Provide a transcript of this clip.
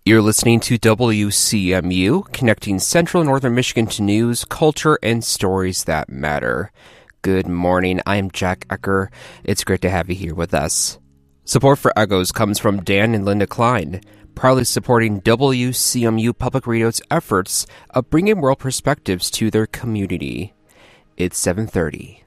You're listening to WCMU, connecting Central and Northern Michigan to news, culture, and stories that matter. Good morning. I'm Jack Ecker. It's great to have you here with us. Support for Echoes comes from Dan and Linda Klein, proudly supporting WCMU Public Radio's efforts of bringing world perspectives to their community. It's 7:30.